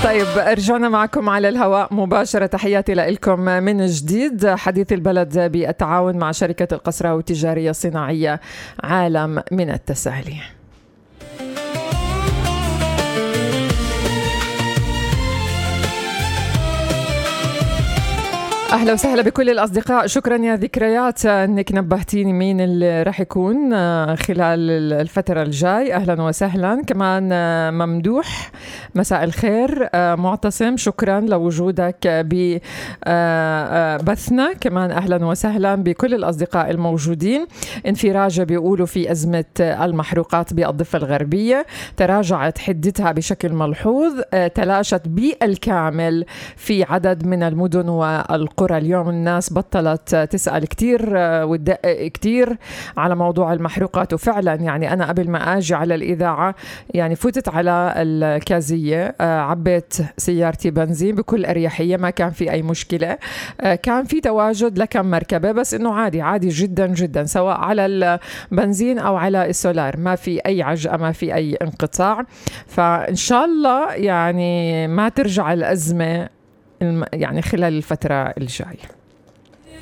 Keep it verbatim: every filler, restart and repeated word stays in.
طيب رجعنا معكم على الهواء مباشرة. تحياتي لكم من جديد. حديث البلد بالتعاون مع شركة القصراوي التجارية الصناعية عالم من التسالي. أهلا وسهلا بكل الأصدقاء. شكرا يا ذكريات أنك نبهتيني مين اللي راح يكون خلال الفترة الجاي. أهلا وسهلا. كمان ممدوح مساء الخير. معتصم شكرا لوجودك ببثنا. كمان أهلا وسهلا بكل الأصدقاء الموجودين. انفراجة بيقولوا في أزمة المحروقات بالضفة الغربية تراجعت حدتها بشكل ملحوظ، تلاشت بالكامل في عدد من المدن والقرى. اليوم الناس بطلت تسأل كتير وتدقق كتير على موضوع المحروقات، وفعلا يعني أنا قبل ما أجي على الإذاعة يعني فتت على الكازية، عبيت سيارتي بنزين بكل أريحية، ما كان في أي مشكلة. كان في تواجد لكم مركبة، بس إنه عادي عادي جدا جدا، سواء على البنزين أو على السولار، ما في أي عجقة، ما في أي انقطاع. فإن شاء الله يعني ما ترجع الأزمة يعني خلال الفترة الجاية.